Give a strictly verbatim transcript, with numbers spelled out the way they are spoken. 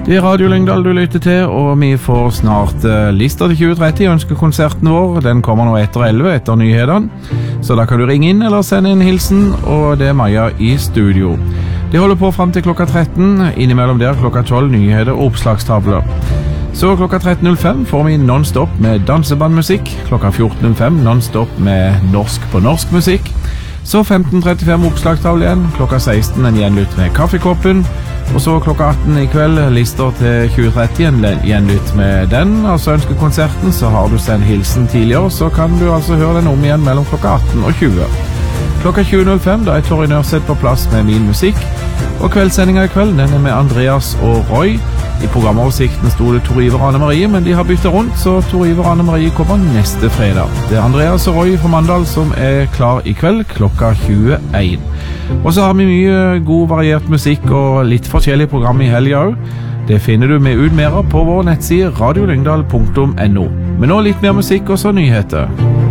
Det er Radio Lyngdal du lytter til, og vi får snart uh, lista til tjue tretti. Ønskekonserten vår, den kommer nå etter elleve, etter nyhetene. Så da kan du ringe inn eller sende en hilsen, og det er Maja i studio. Det holder på frem til klokka tretten, innimellom der klokka tolv nyheter og oppslagstavler. Så klokka tretten null fem får vi non-stop med dansebandmusikk, klokka fjorten null fem non-stop med norsk på norsk musikk. Så femten trettifem oppslagstavle igjen, klokka seksten en gjenlytt med kaffekoppen, og så klokka atten i kveld lister til tjue tretti en gjenlytt med den. Altså ønsker konserten, så har du sendt hilsen tidligere, så kan du altså høre den om igjen mellom klokka atten og tjue. Klokka tjue null fem da er Torry Nørseth på plass med min musikk, og kveldssendinga i kveld den er med Andreas og Roy. I programoversikten sto det Tor Iver og Anne Marie, men de har byttet rundt, så Tor Iver og Anne Marie kommer neste fredag. Det er Andreas og Roy fra Mandal som er klar i kveld klokka tjueen. Og så har vi mye god variert musikk og litt forskjellige program i helga også. Det finner du med ut mer på vår nettside radio lyngdal punktum no. Men nå litt mer musikk og så nyheter.